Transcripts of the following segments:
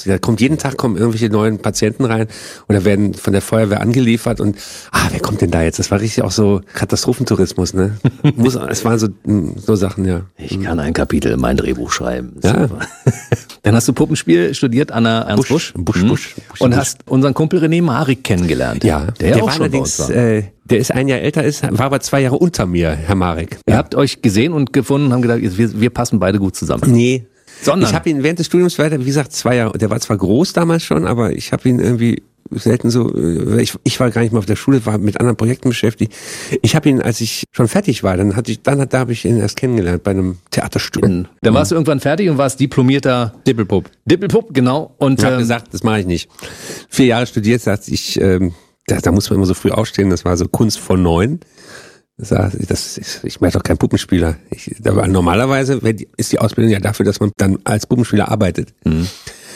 Da kommen irgendwelche neuen Patienten rein oder werden von der Feuerwehr angeliefert und wer kommt denn da jetzt? Das war richtig auch so Katastrophentourismus, ne? Es waren so Sachen, ja. Ich kann ein Kapitel in mein Drehbuch schreiben. Ja. Dann hast du Puppenspiel studiert an der Ernst Busch. Und hast unseren Kumpel René Marik kennengelernt. Ja, der auch war schon allerdings, bei uns war. Der ist ein Jahr älter, war aber 2 Jahre unter mir, Herr Marik. Ihr habt euch gesehen und gefunden und haben gedacht, wir passen beide gut zusammen. Nee. Sondern? Ich habe ihn während des Studiums weiter, wie gesagt, 2 Jahre, der war zwar groß damals schon, aber ich habe ihn irgendwie selten so, ich war gar nicht mehr auf der Schule, war mit anderen Projekten beschäftigt. Ich habe ihn, als ich schon fertig war, da habe ich ihn erst kennengelernt bei einem Theaterstück. Dann warst du irgendwann fertig und warst diplomierter Dippelpupp, genau. Und ich habe gesagt, das mache ich nicht. 4 Jahre studiert, sagte ich, da muss man immer so früh aufstehen, das war so Kunst vor 9. Ich bin doch kein Puppenspieler. Aber normalerweise ist die Ausbildung ja dafür, dass man dann als Puppenspieler arbeitet. Mhm.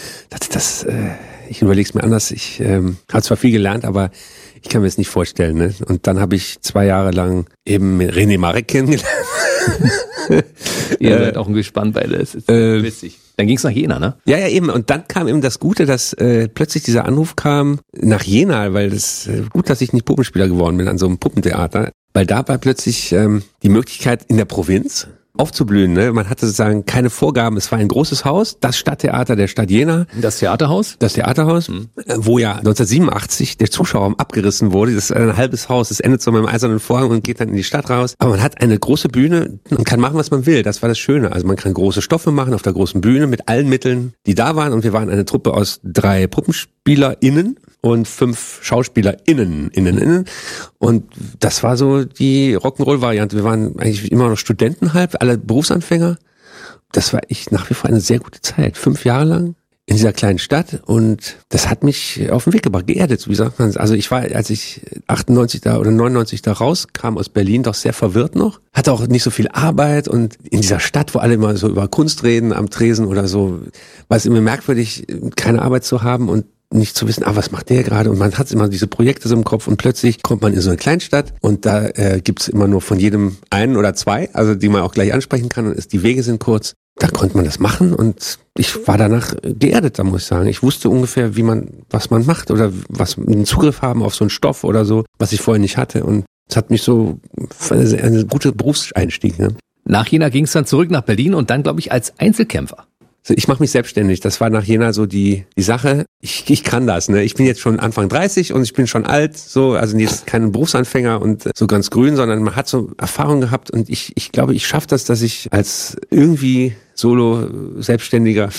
Ich überlege es mir anders. Ich habe zwar viel gelernt, aber ich kann mir das nicht vorstellen. Ne? Und dann habe ich 2 Jahre lang eben mit René Marek kennengelernt. Ihr seid auch ein gespannt beide. Das ist witzig. Dann ging's nach Jena, ne? Ja, eben. Und dann kam eben das Gute, dass plötzlich dieser Anruf kam nach Jena, weil das gut, dass ich nicht Puppenspieler geworden bin an so einem Puppentheater. Weil da war plötzlich die Möglichkeit in der Provinz aufzublühen. Ne? Man hatte sozusagen keine Vorgaben. Es war ein großes Haus, das Stadttheater der Stadt Jena. Das Theaterhaus? Das Theaterhaus, wo ja 1987 der Zuschauerraum abgerissen wurde. Das ist ein halbes Haus, das endet so mit einem eisernen Vorhang und geht dann in die Stadt raus. Aber man hat eine große Bühne und kann machen, was man will. Das war das Schöne. Also man kann große Stoffe machen auf der großen Bühne mit allen Mitteln, die da waren. Und wir waren eine Truppe aus 3 PuppenspielerInnen und 5 SchauspielerInnen. Und das war so die Rock'n'Roll-Variante. Wir waren eigentlich immer noch Studenten alle Berufsanfänger. Das war nach wie vor eine sehr gute Zeit. 5 Jahre lang in dieser kleinen Stadt und das hat mich auf den Weg gebracht, geerdet, wie sagt man. Also ich war, als ich 98 da oder 99 da rauskam aus Berlin, doch sehr verwirrt noch. Hatte auch nicht so viel Arbeit und in dieser Stadt, wo alle immer so über Kunst reden am Tresen oder so, war es immer merkwürdig, keine Arbeit zu haben und nicht zu wissen, was macht der gerade? Und man hat immer diese Projekte so im Kopf und plötzlich kommt man in so eine Kleinstadt und da gibt's immer nur von jedem 1 oder 2, also die man auch gleich ansprechen kann und die Wege sind kurz. Da konnte man das machen und ich war danach geerdet, da muss ich sagen. Ich wusste ungefähr, was man macht oder was einen Zugriff haben auf so einen Stoff oder so, was ich vorher nicht hatte und es hat mich so eine gute Berufseinstieg. Ne? Nach Jena ging's dann zurück nach Berlin und dann, glaube ich, als Einzelkämpfer. Ich mache mich selbstständig. Das war nach Jena so die Sache. Ich kann das. Ne? Ich bin jetzt schon Anfang 30 und ich bin schon alt. So, also jetzt kein Berufsanfänger und so ganz grün, sondern man hat so Erfahrung gehabt und ich glaube, ich schaffe das, dass ich als irgendwie Solo-Selbstständiger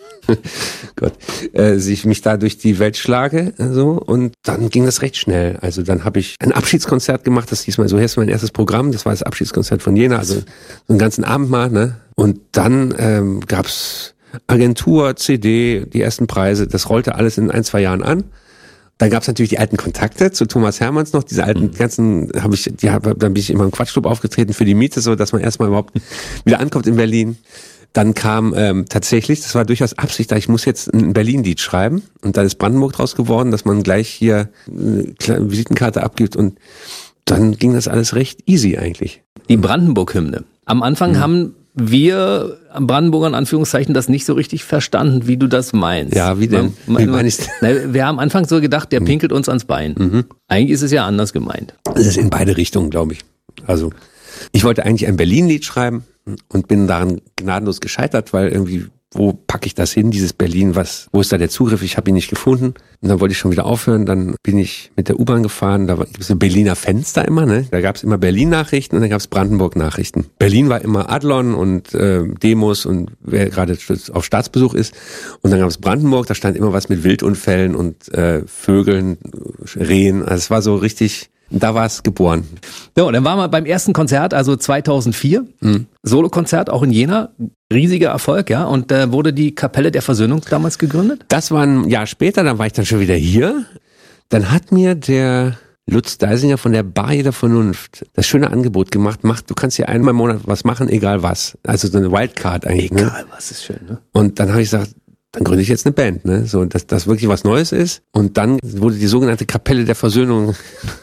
mich da durch die Welt schlage. So. Und dann ging das recht schnell. Also dann habe ich ein Abschiedskonzert gemacht. Das hieß mal so, hier ist mein erstes Programm. Das war das Abschiedskonzert von Jena. Also so einen ganzen Abend mal. Ne? Und dann gab's Agentur, CD, die ersten Preise, das rollte alles in 1, 2 Jahren an. Dann gab's natürlich die alten Kontakte zu Thomas Hermanns noch, diese alten ganzen, dann bin ich immer im Quatschclub aufgetreten für die Miete, so dass man erstmal überhaupt wieder ankommt in Berlin. Dann kam tatsächlich, das war durchaus Absicht, ich muss jetzt ein Berlin-Lied schreiben und dann ist Brandenburg draus geworden, dass man gleich hier eine kleine Visitenkarte abgibt und dann ging das alles recht easy eigentlich. Die Brandenburg-Hymne. Am Anfang haben wir Brandenburger in Anführungszeichen das nicht so richtig verstanden, wie du das meinst. Ja, wie denn? Wie meine ich's? Wir haben am Anfang so gedacht, der pinkelt uns ans Bein. Eigentlich ist es ja anders gemeint. Es ist in beide Richtungen, glaube ich. Also ich wollte eigentlich ein Berlin-Lied schreiben und bin daran gnadenlos gescheitert, weil irgendwie, wo packe ich das hin, dieses Berlin, wo ist da der Zugriff? Ich habe ihn nicht gefunden. Und dann wollte ich schon wieder aufhören, dann bin ich mit der U-Bahn gefahren, da gibt es so Berliner Fenster immer, ne? Da gab es immer Berlin-Nachrichten und dann gab es Brandenburg-Nachrichten. Berlin war immer Adlon und Demos und wer gerade auf Staatsbesuch ist. Und dann gab es Brandenburg, da stand immer was mit Wildunfällen und Vögeln, Rehen. Also es war so richtig, da war es geboren. So, dann waren wir beim ersten Konzert, also 2004, Solokonzert auch in Jena, riesiger Erfolg, ja, und da wurde die Kapelle der Versöhnung damals gegründet? Das war ein Jahr später, dann war ich dann schon wieder hier. Dann hat mir der Lutz Deisinger von der Bar jeder Vernunft das schöne Angebot gemacht, du kannst hier einmal im Monat was machen, egal was. Also so eine Wildcard eigentlich. Egal was, ist schön, ne? Und dann habe ich gesagt, dann gründe ich jetzt eine Band, ne? So, dass das wirklich was Neues ist. Und dann wurde die sogenannte Kapelle der Versöhnung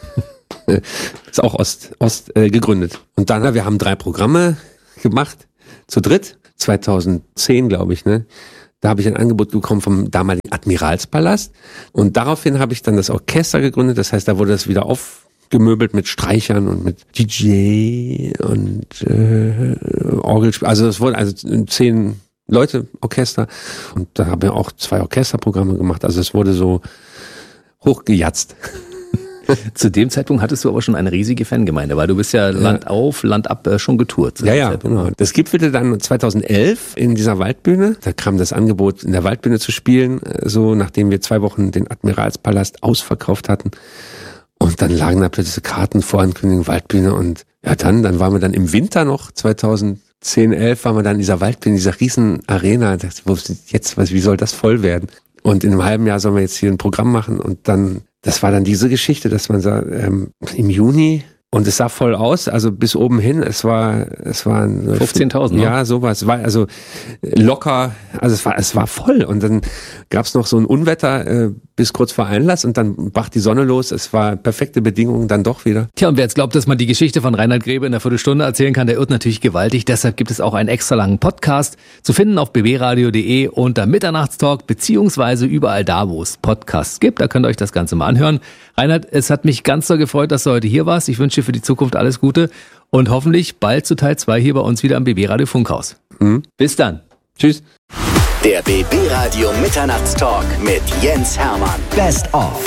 ist auch Ost gegründet. Und dann, wir haben 3 Programme gemacht, zu dritt, 2010, glaube ich, ne? Da habe ich ein Angebot bekommen vom damaligen Admiralspalast. Und daraufhin habe ich dann das Orchester gegründet. Das heißt, da wurde das wieder aufgemöbelt mit Streichern und mit DJ und Orgelspiel. Also es wurde 10 Leute Orchester. Und da haben wir auch 2 Orchesterprogramme gemacht. Also es wurde so hochgejatzt. Zu dem Zeitpunkt hattest du aber schon eine riesige Fangemeinde, weil du bist ja Land auf, Land ab schon getourt. Ja, genau. Das gipfelte dann 2011 in dieser Waldbühne. Da kam das Angebot, in der Waldbühne zu spielen, so nachdem wir 2 Wochen den Admiralspalast ausverkauft hatten. Und dann lagen da plötzlich Karten, Vorankündigung, Waldbühne. Und ja, dann waren wir dann im Winter noch, 2010, 11, waren wir dann in dieser Waldbühne, in dieser riesen Arena. Da dachte ich, wie soll das voll werden? Und in einem halben Jahr sollen wir jetzt hier ein Programm machen und dann, das war dann diese Geschichte, dass man sagt, im Juni, und es sah voll aus, also bis oben hin, es waren 15.000. Ja, sowas, war also locker, also es war voll und dann gab's noch so ein Unwetter bis kurz vor Einlass und dann brach die Sonne los, es war perfekte Bedingungen dann doch wieder. Tja, und wer jetzt glaubt, dass man die Geschichte von Reinhard Grebe in einer Viertelstunde erzählen kann, der irrt natürlich gewaltig. Deshalb gibt es auch einen extra langen Podcast zu finden auf bbradio.de unter Mitternachtstalk beziehungsweise überall da, wo es Podcasts gibt. Da könnt ihr euch das Ganze mal anhören. Reinhard, es hat mich ganz so gefreut, dass du heute hier warst. Ich wünsche dir für die Zukunft alles Gute und hoffentlich bald zu Teil 2 hier bei uns wieder am BB Radio Funkhaus. Bis dann. Tschüss. Der BB Radio Mitternachtstalk mit Jens Hermann. Best of.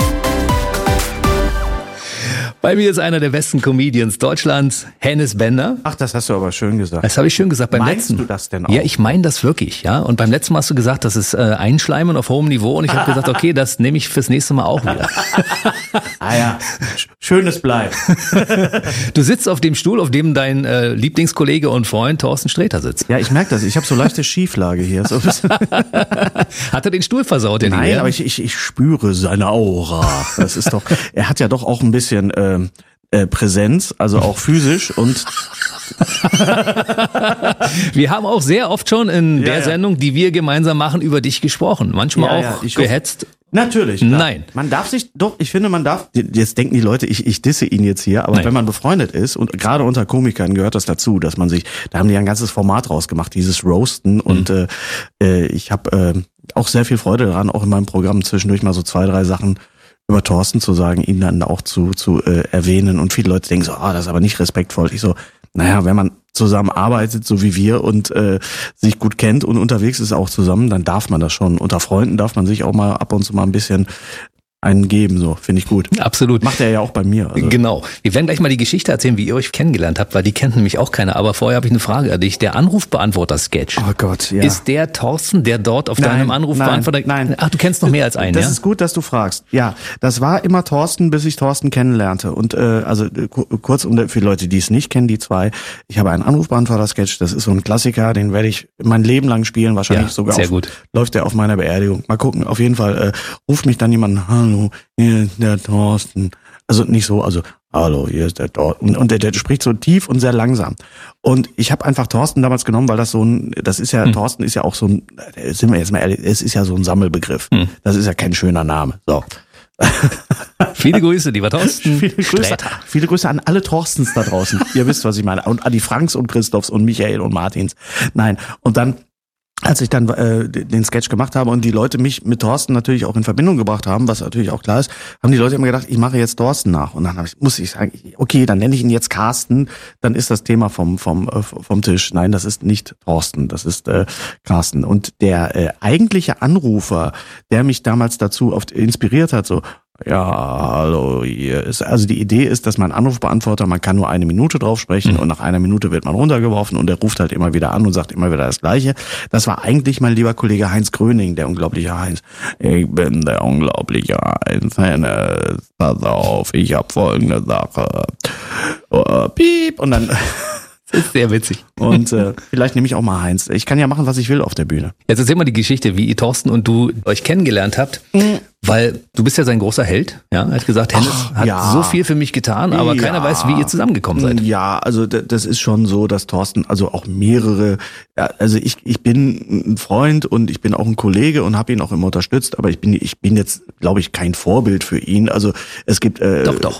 Bei mir ist einer der besten Comedians Deutschlands, Hennes Bender. Ach, das hast du aber schön gesagt. Das habe ich schön gesagt beim Meinst letzten. du das denn auch? Ja, ich meine das wirklich, ja. Und beim letzten Mal hast du gesagt, das ist Einschleimen auf hohem Niveau. Und ich habe gesagt, okay, das nehme ich fürs nächste Mal auch wieder. Ah ja, schönes bleibt. Du sitzt auf dem Stuhl, auf dem dein Lieblingskollege und Freund Thorsten Sträter sitzt. Ja, ich merke das. Ich habe so leichte Schieflage hier. So Hat er den Stuhl versaut? Nein, aber ich spüre seine Aura. Das ist doch. Er hat ja doch auch ein bisschen Präsenz, also auch physisch und wir haben auch sehr oft schon in der Sendung, die wir gemeinsam machen, über dich gesprochen. Manchmal auch gehetzt. Natürlich. Klar. Nein. Man darf sich, doch, ich finde, man darf, jetzt denken die Leute, ich disse ihn jetzt hier, aber wenn man befreundet ist, und gerade unter Komikern gehört das dazu, dass man sich, da haben die ein ganzes Format rausgemacht, dieses Roasten, und ich habe auch sehr viel Freude daran, auch in meinem Programm zwischendurch mal so 2, 3 Sachen über Thorsten zu sagen, ihn dann auch zu erwähnen, und viele Leute denken so, das ist aber nicht respektvoll. Ich so, naja, wenn man zusammen arbeitet, so wie wir, und sich gut kennt und unterwegs ist auch zusammen, dann darf man das schon. Unter Freunden darf man sich auch mal ab und zu mal ein bisschen einen geben, so, finde ich gut. Absolut. Macht er ja auch bei mir. Also. Genau. Wir werden gleich mal die Geschichte erzählen, wie ihr euch kennengelernt habt, weil die kennt nämlich auch keiner. Aber vorher habe ich eine Frage an dich. Der Anrufbeantworter-Sketch. Oh Gott, ja. Ist der Thorsten, der dort auf deinem Anrufbeantworter... Nein. Ach, du kennst noch mehr als einen, Das ist gut, dass du fragst. Ja, das war immer Thorsten, bis ich Thorsten kennenlernte. Und kurz, für Leute, die es nicht kennen, die 2, ich habe einen Anrufbeantworter-Sketch, das ist so ein Klassiker, den werde ich mein Leben lang spielen, wahrscheinlich sogar sehr gut. Läuft der auf meiner Beerdigung. Mal gucken, auf jeden Fall ruft mich dann jemand, hallo, hier ist der Thorsten. Also nicht so, also hallo, hier ist der Thorsten. Und der spricht so tief und sehr langsam. Und ich habe einfach Thorsten damals genommen, weil das so ein, das ist ja, Thorsten ist ja auch so ein, sind wir jetzt mal ehrlich, es ist ja so ein Sammelbegriff. Das ist ja kein schöner Name. So. Viele Grüße, lieber Thorsten. Viele Grüße an alle Thorstens da draußen. Ihr wisst, was ich meine. Und an die Franks und Christophs und Michael und Martins. Nein. Und dann, als ich dann den Sketch gemacht habe und die Leute mich mit Thorsten natürlich auch in Verbindung gebracht haben, was natürlich auch klar ist, haben die Leute immer gedacht, ich mache jetzt Thorsten nach. Und dann muss ich sagen, okay, dann nenne ich ihn jetzt Carsten, dann ist das Thema vom Tisch. Nein, das ist nicht Thorsten, das ist Carsten. Und der eigentliche Anrufer, der mich damals dazu oft inspiriert hat, so, ja, hallo, hier ist, also die Idee ist, dass man Anrufbeantworter, man kann nur 1 Minute drauf sprechen und nach 1 Minute wird man runtergeworfen und der ruft halt immer wieder an und sagt immer wieder das Gleiche. Das war eigentlich mein lieber Kollege Heinz Gröning, der unglaubliche Heinz. Ich bin der unglaubliche Heinz. Pass auf, ich hab folgende Sache. Piep. Und dann... Das ist sehr witzig. Und vielleicht nehme ich auch mal Heinz. Ich kann ja machen, was ich will auf der Bühne. Jetzt erzähl mal die Geschichte, wie ihr Thorsten und du euch kennengelernt habt. Weil du bist ja sein großer Held, ja. Er hat gesagt, Hennes hat so viel für mich getan, aber keiner weiß, wie ihr zusammengekommen seid. Ja, also das ist schon so, dass Thorsten, also auch mehrere, also ich bin ein Freund und ich bin auch ein Kollege und habe ihn auch immer unterstützt, aber ich bin jetzt, glaube ich, kein Vorbild für ihn. Also es gibt Doch.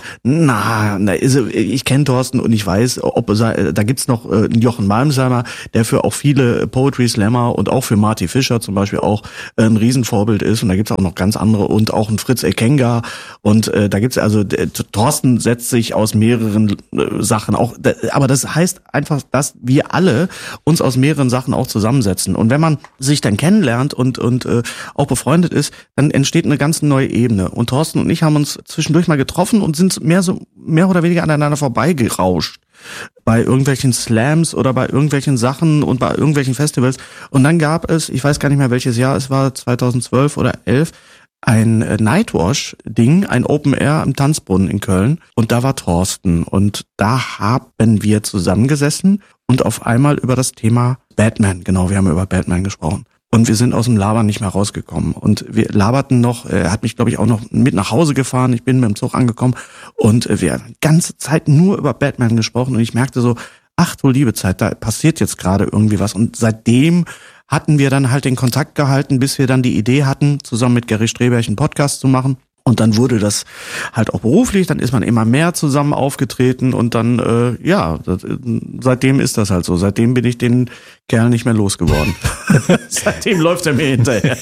Ich kenne Thorsten und ich weiß, da gibt's noch einen Jochen Malmsheimer, der für auch viele Poetry Slammer und auch für Marty Fischer zum Beispiel auch ein Riesenvorbild ist, und da gibt's auch noch ganz andere und auch ein Fritz Ekenga, und da gibt's also Thorsten setzt sich aus mehreren Sachen auch, aber das heißt einfach, dass wir alle uns aus mehreren Sachen auch zusammensetzen, und wenn man sich dann kennenlernt und auch befreundet ist, dann entsteht eine ganz neue Ebene, und Thorsten und ich haben uns zwischendurch mal getroffen und sind mehr oder weniger aneinander vorbeigerauscht bei irgendwelchen Slams oder bei irgendwelchen Sachen und bei irgendwelchen Festivals, und dann gab es, ich weiß gar nicht mehr welches Jahr es war, 2012 oder 11, ein Nightwash-Ding, ein Open Air am Tanzbrunnen in Köln, und da war Thorsten, und da haben wir zusammengesessen und auf einmal über das Thema Batman, genau, wir haben über Batman gesprochen. Und wir sind aus dem Labern nicht mehr rausgekommen. Und wir laberten noch, er hat mich, glaube ich, auch noch mit nach Hause gefahren. Ich bin mit dem Zug angekommen und wir haben die ganze Zeit nur über Batman gesprochen. Und ich merkte so, ach du liebe Zeit, da passiert jetzt gerade irgendwie was. Und seitdem hatten wir dann halt den Kontakt gehalten, bis wir dann die Idee hatten, zusammen mit Gary Streberg einen Podcast zu machen. Und dann wurde das halt auch beruflich, dann ist man immer mehr zusammen aufgetreten, und dann, seitdem ist das halt so. Seitdem bin ich den Kerl nicht mehr losgeworden. Seitdem läuft er mir hinterher.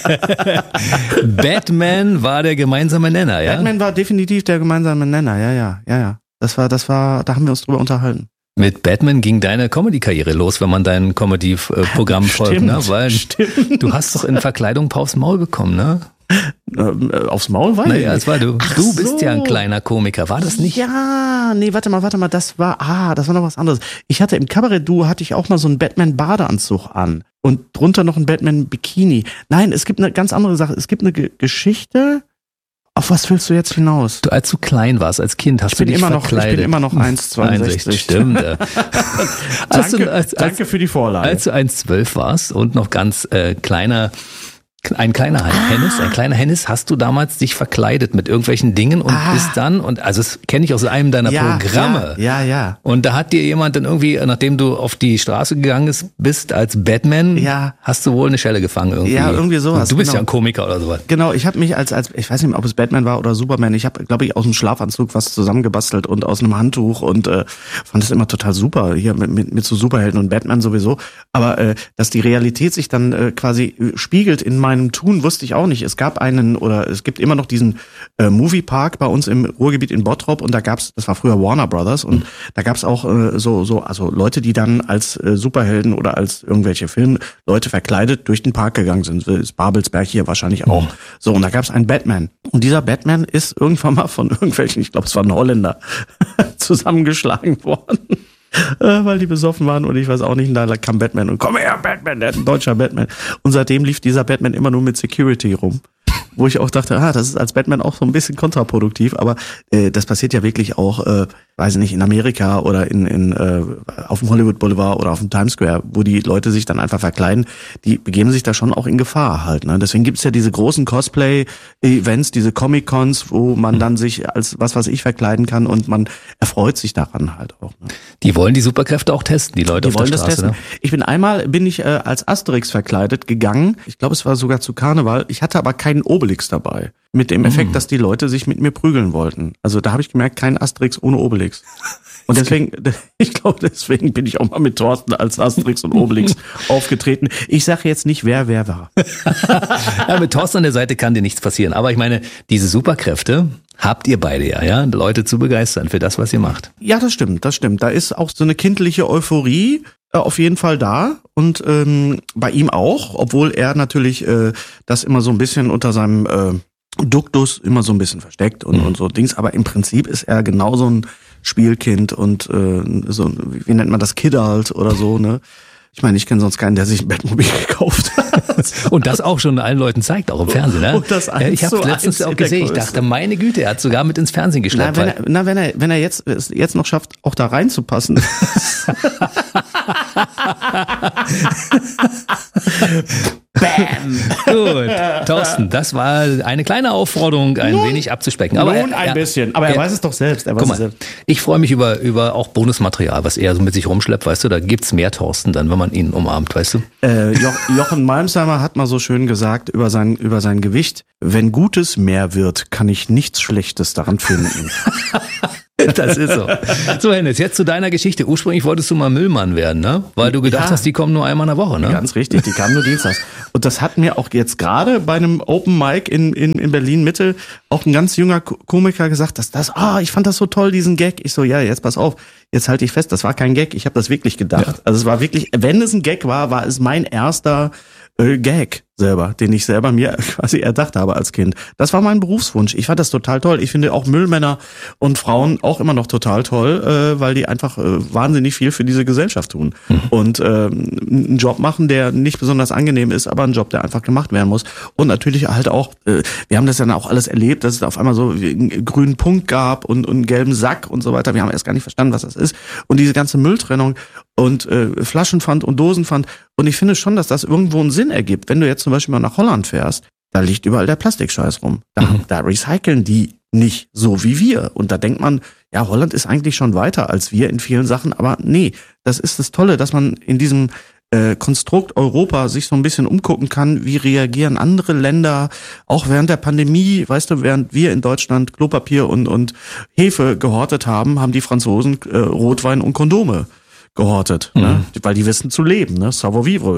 Batman war der gemeinsame Nenner, ja? Batman war definitiv der gemeinsame Nenner, ja. Das war, da haben wir uns drüber unterhalten. Mit Batman ging deine Comedy-Karriere los, wenn man dein Comedy-Programm folgt, ne? Weil du hast doch in Verkleidung aufs Maul bekommen, ne? Aufs Maul war naja, es war du bist ja ein kleiner Komiker, war das nicht? Ja, nee, warte mal, das war noch was anderes. Ich hatte im Kabarett-Duo hatte ich auch mal so einen Batman-Badeanzug an und drunter noch einen Batman-Bikini. Nein, es gibt eine ganz andere Sache. Es gibt eine Geschichte. Auf was willst du jetzt hinaus? Als du klein warst, als Kind, hast du dich verkleidet. Ich bin immer noch 1,62. Stimmt. Danke für die Vorlage. Als du 1,12 warst und noch ganz ein kleiner Hennes, hast du damals dich verkleidet mit irgendwelchen Dingen und bist dann, und also das kenne ich aus einem deiner Programme. Ja. Und da hat dir jemand dann irgendwie, nachdem du auf die Straße gegangen bist als Batman, hast du wohl eine Schelle gefangen irgendwie. Ja, irgendwie sowas. Und du bist ja ein Komiker oder sowas. Genau, ich habe mich als ich weiß nicht, ob es Batman war oder Superman, ich habe, glaube ich, aus einem Schlafanzug was zusammengebastelt und aus einem Handtuch und fand das immer total super, hier mit so Superhelden und Batman sowieso. Aber dass die Realität sich dann quasi spiegelt in meinem Tun, wusste ich auch nicht. Es gibt immer noch diesen Moviepark bei uns im Ruhrgebiet in Bottrop, und das war früher Warner Brothers, und da gab's auch also Leute, die dann als Superhelden oder als irgendwelche Filmleute verkleidet durch den Park gegangen sind. Das ist Babelsberg hier wahrscheinlich auch. So, und da gab's einen Batman. Und dieser Batman ist irgendwann mal von irgendwelchen, ich glaube, es war ein Holländer, zusammengeschlagen worden. Weil die besoffen waren, und ich weiß auch nicht, und da kam Batman und komm her, Batman, der ist ein deutscher Batman. Und seitdem lief dieser Batman immer nur mit Security rum. Wo ich auch dachte, das ist als Batman auch so ein bisschen kontraproduktiv, aber das passiert ja wirklich auch, weiß ich nicht, in Amerika oder auf dem Hollywood Boulevard oder auf dem Times Square, wo die Leute sich dann einfach verkleiden, die begeben sich da schon auch in Gefahr halt. Ne? Deswegen gibt's ja diese großen Cosplay-Events, diese Comic-Cons, wo man dann sich als was weiß ich verkleiden kann, und man erfreut sich daran halt auch. Ne? Die wollen die Superkräfte auch testen, die Leute auf der Straße. Die wollen das testen. Ne? Bin ich als Asterix verkleidet gegangen. Ich glaube, es war sogar zu Karneval. Ich hatte aber keinen Obelix dabei. Mit dem Effekt, dass die Leute sich mit mir prügeln wollten. Also da habe ich gemerkt, kein Asterix ohne Obelix. Und deswegen bin ich auch mal mit Thorsten als Asterix und Obelix aufgetreten. Ich sage jetzt nicht, wer war. Ja, mit Thorsten an der Seite kann dir nichts passieren. Aber ich meine, diese Superkräfte habt ihr beide ja, Leute zu begeistern für das, was ihr macht. Ja, das stimmt. Da ist auch so eine kindliche Euphorie auf jeden Fall da, und bei ihm auch, obwohl er natürlich das immer so ein bisschen unter seinem Duktus immer so ein bisschen versteckt und so Dings, aber im Prinzip ist er genauso ein Spielkind und so, wie nennt man das, Kid halt oder so, ne? Ich meine, ich kenne sonst keinen, der sich ein Bettmobil gekauft hat. Und das auch schon allen Leuten zeigt, auch im Fernsehen, ne? Und das ich habe letztens auch gesehen, ich dachte, meine Güte, er hat sogar mit ins Fernsehen geschleppt. Wenn er jetzt noch schafft, auch da reinzupassen. Bam! Gut, Thorsten, das war eine kleine Aufforderung, ein wenig abzuspecken. Aber ein bisschen. Aber er weiß es doch selbst. Guck mal, ich freue mich über auch Bonusmaterial, was er so mit sich rumschleppt, weißt du, da gibt's mehr Thorsten dann, wenn man ihn umarmt, weißt du? Jochen Malmsheimer hat mal so schön gesagt über sein Gewicht: Wenn Gutes mehr wird, kann ich nichts Schlechtes daran finden. Das ist so. So, Hennes, jetzt zu deiner Geschichte. Ursprünglich wolltest du mal Müllmann werden, ne? Weil du gedacht hast, die kommen nur einmal in der Woche, ne? Ganz richtig, die kamen nur dienstags. Und das hat mir auch jetzt gerade bei einem Open Mic in Berlin-Mitte auch ein ganz junger Komiker gesagt, ich fand das so toll, diesen Gag. Ich so, ja, jetzt pass auf, jetzt halte ich fest, das war kein Gag, ich habe das wirklich gedacht. Ja. Also es war wirklich, wenn es ein Gag war es mein erster Gag selber, den ich selber mir quasi erdacht habe als Kind. Das war mein Berufswunsch. Ich fand das total toll. Ich finde auch Müllmänner und Frauen auch immer noch total toll, weil die einfach wahnsinnig viel für diese Gesellschaft tun. Und einen Job machen, der nicht besonders angenehm ist, aber ein Job, der einfach gemacht werden muss. Und natürlich halt auch, wir haben das dann auch alles erlebt, dass es auf einmal so einen grünen Punkt gab und einen gelben Sack und so weiter. Wir haben erst gar nicht verstanden, was das ist. Und diese ganze Mülltrennung und Flaschenpfand und Dosenpfand. Und ich finde schon, dass das irgendwo einen Sinn ergibt. Wenn du jetzt zum Beispiel mal nach Holland fährst, da liegt überall der Plastikscheiß rum. Da recyceln die nicht so wie wir. Und da denkt man, ja, Holland ist eigentlich schon weiter als wir in vielen Sachen. Aber nee, das ist das Tolle, dass man in diesem Konstrukt Europa sich so ein bisschen umgucken kann, wie reagieren andere Länder, auch während der Pandemie, weißt du, während wir in Deutschland Klopapier und Hefe gehortet haben, haben die Franzosen Rotwein und Kondome gehortet, ne? Weil die wissen zu leben, ne? Savoir-vivre.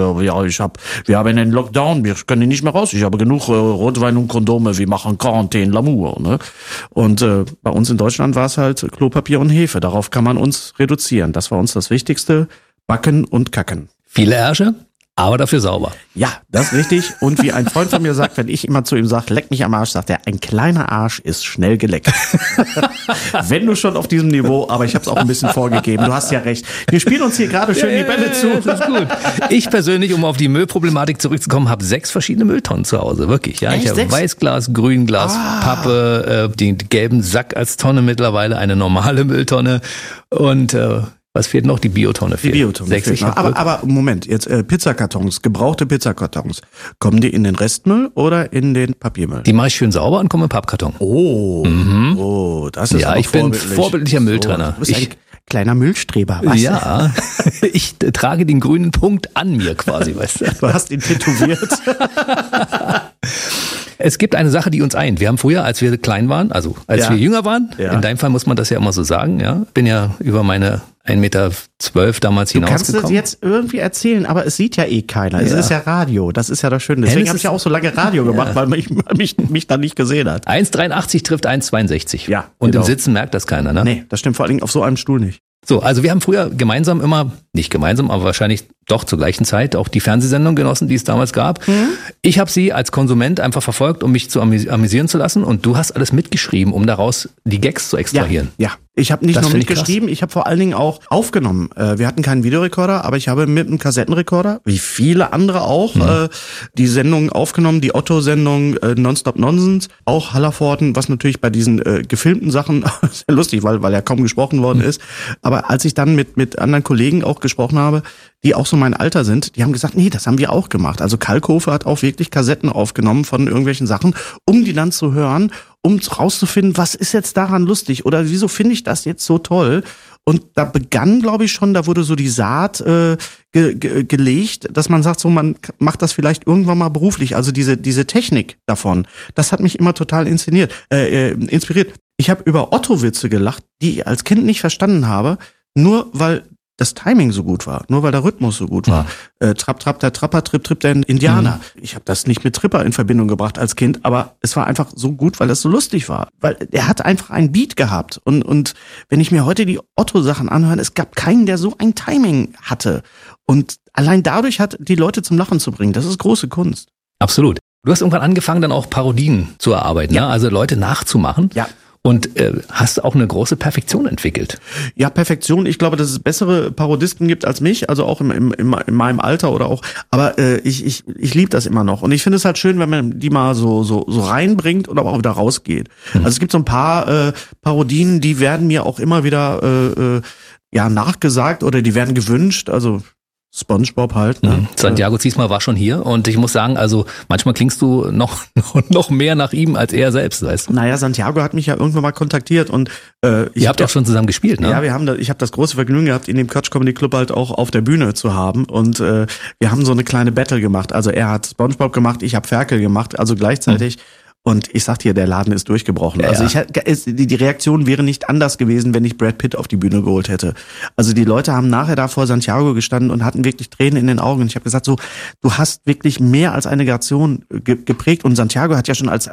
Wir haben einen Lockdown, wir können nicht mehr raus. Ich habe genug Rotwein und Kondome, wir machen Quarantäne, L'amour, ne? Und bei uns in Deutschland war es halt Klopapier und Hefe. Darauf kann man uns reduzieren. Das war uns das Wichtigste. Backen und kacken. Viele Ärsche, aber dafür sauber. Ja, das ist richtig. Und wie ein Freund von mir sagt, wenn ich immer zu ihm sage, leck mich am Arsch, sagt er, ein kleiner Arsch ist schnell geleckt. Wenn du schon auf diesem Niveau, aber ich habe es auch ein bisschen vorgegeben. Du hast ja recht. Wir spielen uns hier gerade schön die Bälle zu. Das ist gut. Ich persönlich, um auf die Müllproblematik zurückzukommen, habe 6 verschiedene Mülltonnen zu Hause. Wirklich. Ja, ich habe Weißglas, Grünglas, Pappe, den gelben Sack als Tonne mittlerweile, eine normale Mülltonne und was fehlt noch? Die Biotonne fehlt. Die Biotonne fehlt noch. Aber Moment, jetzt Pizzakartons, gebrauchte Pizzakartons. Kommen die in den Restmüll oder in den Papiermüll? Die mache ich schön sauber und komme im Pappkarton. Oh, das ist ja, ich bin vorbildlicher Mülltrenner. Du bist ein kleiner Müllstreber, was? Ja, ich trage den grünen Punkt an mir quasi, weißt du. Du hast ihn tätowiert. Es gibt eine Sache, die uns eint. Wir haben früher, als wir klein waren, also als wir jünger waren, in deinem Fall muss man das ja immer so sagen, ja, bin ja über meine 1,12 Meter damals hinausgekommen. Du kannst es jetzt irgendwie erzählen, aber es sieht ja eh keiner. Es ist ja Radio, das ist ja das Schöne. Deswegen habe ich ja auch so lange Radio gemacht, weil mich da nicht gesehen hat. 1,83 trifft 1,62. Ja, und im Sitzen merkt das keiner, ne? Nee, das stimmt vor allen Dingen auf so einem Stuhl nicht. So, also wir haben früher gemeinsam immer, nicht gemeinsam, aber wahrscheinlich doch zur gleichen Zeit auch die Fernsehsendung genossen, die es damals gab. Ich habe sie als Konsument einfach verfolgt, um mich zu amüsieren zu lassen und du hast alles mitgeschrieben, um daraus die Gags zu extrahieren. Ja. Ich habe nicht nur mitgeschrieben, ich habe vor allen Dingen auch aufgenommen. Wir hatten keinen Videorekorder, aber ich habe mit einem Kassettenrekorder, wie viele andere auch, die Sendungen aufgenommen, die Otto-Sendung, Nonstop Nonsense, auch Hallervorden, was natürlich bei diesen gefilmten Sachen sehr lustig, weil ja kaum gesprochen worden ist. Aber als ich dann mit anderen Kollegen auch gesprochen habe, die auch so mein Alter sind, die haben gesagt, nee, das haben wir auch gemacht. Also Kalkofe hat auch wirklich Kassetten aufgenommen von irgendwelchen Sachen, um die dann zu hören, um rauszufinden, was ist jetzt daran lustig oder wieso finde ich das jetzt so toll? Und da begann, glaube ich schon, da wurde so die Saat gelegt, dass man sagt, so man macht das vielleicht irgendwann mal beruflich. Also diese Technik davon, das hat mich immer total inspiriert. Ich habe über Otto-Witze gelacht, die ich als Kind nicht verstanden habe, nur weil das Timing so gut war, nur weil der Rhythmus so gut war. Trapp, trapp, der Trapper, tripp, tripp, der Indianer. Ich habe das nicht mit Tripper in Verbindung gebracht als Kind, aber es war einfach so gut, weil es so lustig war. Weil er hat einfach einen Beat gehabt. Und wenn ich mir heute die Otto-Sachen anhöre, es gab keinen, der so ein Timing hatte. Und allein dadurch hat die Leute zum Lachen zu bringen. Das ist große Kunst. Absolut. Du hast irgendwann angefangen, dann auch Parodien zu erarbeiten, ja. Also Leute nachzumachen. Ja. Und hast auch eine große Perfektion entwickelt. Ja, Perfektion. Ich glaube, dass es bessere Parodisten gibt als mich, also auch in meinem Alter oder auch. Aber ich liebe das immer noch. Und ich finde es halt schön, wenn man die mal so reinbringt und aber auch wieder rausgeht. Also es gibt so ein paar Parodien, die werden mir auch immer wieder nachgesagt oder die werden gewünscht. Also SpongeBob halt. Ne? Santiago Ziesmer war schon hier und ich muss sagen, also manchmal klingst du noch mehr nach ihm als er selbst, weißt du? Naja, Santiago hat mich ja irgendwann mal kontaktiert und ihr habt ja auch schon zusammen gespielt, ne? Ja, ich habe das große Vergnügen gehabt, ihn im Quatsch Comedy Club halt auch auf der Bühne zu haben und wir haben so eine kleine Battle gemacht. Also er hat SpongeBob gemacht, ich habe Ferkel gemacht, also gleichzeitig. Und ich sag dir, der Laden ist durchgebrochen. Ja, also die Reaktion wäre nicht anders gewesen, wenn ich Brad Pitt auf die Bühne geholt hätte. Also die Leute haben nachher da vor Santiago gestanden und hatten wirklich Tränen in den Augen. Und ich habe gesagt, so, du hast wirklich mehr als eine Generation geprägt. Und Santiago hat ja schon als